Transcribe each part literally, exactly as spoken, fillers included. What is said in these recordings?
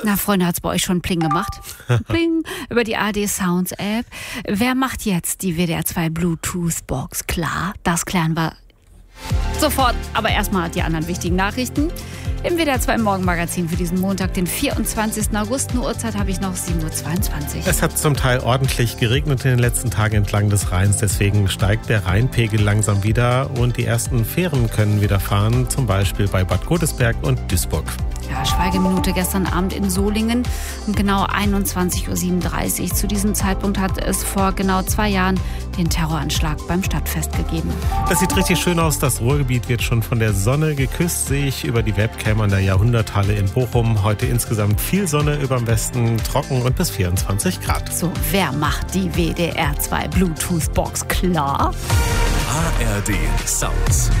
Na, Freunde, hat's bei euch schon Pling gemacht? Pling über die A R D Sounds App. Wer macht jetzt die W D R zwei Bluetooth-Box klar? Das klären wir sofort. Aber erstmal die anderen wichtigen Nachrichten. Im W D R zwei Morgenmagazin für diesen Montag, den vierundzwanzigsten August. Eine Uhrzeit habe ich noch sieben Uhr zweiundzwanzig. Es hat zum Teil ordentlich geregnet in den letzten Tagen entlang des Rheins. Deswegen steigt der Rheinpegel langsam wieder und die ersten Fähren können wieder fahren. Zum Beispiel bei Bad Godesberg und Duisburg. Ja, Schweigeminute gestern Abend in Solingen um genau einundzwanzig Uhr siebenunddreißig. Zu diesem Zeitpunkt hat es vor genau zwei Jahren den Terroranschlag beim Stadtfest gegeben. Das sieht richtig schön aus. Das Ruhrgebiet wird schon von der Sonne geküsst, sehe ich über die Webcam an der Jahrhunderthalle in Bochum. Heute insgesamt viel Sonne über dem Westen, trocken und bis vierundzwanzig Grad. So, wer macht die W D R zwei Bluetooth-Box klar? A R D Sounds.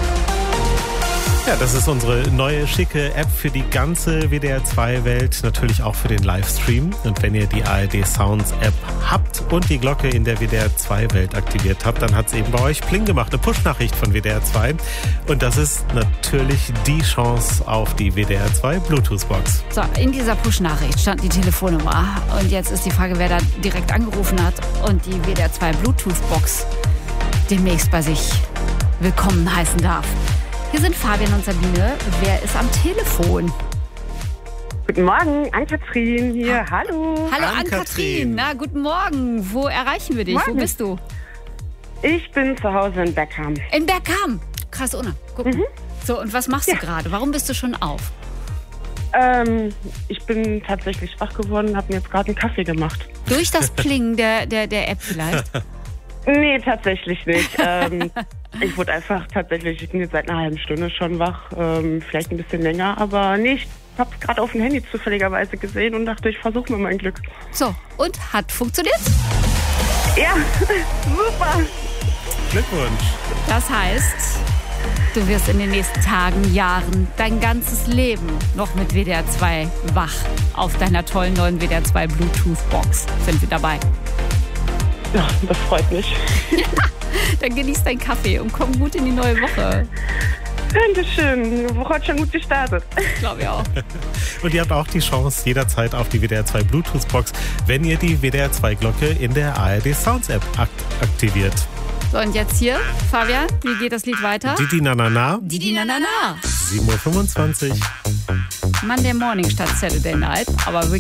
Ja, das ist unsere neue, schicke App für die ganze W D R zwei Welt, natürlich auch für den Livestream. Und wenn ihr die A R D Sounds App habt und die Glocke in der W D R zwei Welt aktiviert habt, dann hat es eben bei euch Pling gemacht, eine Push-Nachricht von W D R zwei. Und das ist natürlich die Chance auf die W D R zwei Bluetooth-Box. So, in dieser Push-Nachricht stand die Telefonnummer. Und jetzt ist die Frage, wer da direkt angerufen hat und die W D R zwei Bluetooth-Box demnächst bei sich willkommen heißen darf. Hier sind Fabian und Sabine. Wer ist am Telefon? Guten Morgen, Ann-Kathrin hier. Ha- Hallo. Hallo Ann-Kathrin. Ann-Kathrin. Na, guten Morgen. Wo erreichen wir dich? Morgen. Wo bist du? Ich bin zu Hause in Beckham. In Bergkamp. Krass, ohne. Guck mal. Mhm. So, und was machst Ja. du gerade? Warum bist du schon auf? Ähm, ich bin tatsächlich wach geworden und habe mir jetzt gerade einen Kaffee gemacht. Durch das Plingen der, der, der App vielleicht? Nee, tatsächlich nicht. ähm, ich wurde einfach tatsächlich, ich bin jetzt seit einer halben Stunde schon wach. Ähm, vielleicht ein bisschen länger, aber nee, ich habe es gerade auf dem Handy zufälligerweise gesehen und dachte, ich versuche mal mein Glück. So, und hat funktioniert? Ja, super. Glückwunsch. Das heißt, du wirst in den nächsten Tagen, Jahren, dein ganzes Leben noch mit W D R zwei wach. Auf deiner tollen neuen W D R zwei Bluetooth-Box sind wir dabei. Ja, das freut mich. Dann genieß deinen Kaffee und komm gut in die neue Woche. Dankeschön. Die Woche hat schon gut gestartet. Glaube ich auch. Und ihr habt auch die Chance jederzeit auf die W D R zwei Bluetooth-Box, wenn ihr die W D R zwei Glocke in der A R D Sounds App akt- aktiviert. So, und jetzt hier, Fabian, wie geht das Lied weiter? Didi na na na, Didi na na na. sieben Uhr fünfundzwanzig. Monday Morning statt Saturday Night, aber wirklich